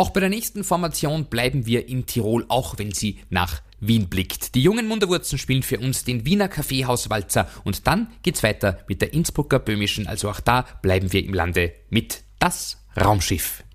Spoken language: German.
Auch bei der nächsten Formation bleiben wir in Tirol, auch wenn sie nach Wien blickt. Die jungen Munterwurzen spielen für uns den Wiener Kaffeehauswalzer und dann geht's weiter mit der Innsbrucker Böhmischen, also auch da bleiben wir im Lande mit Das Raumschiff.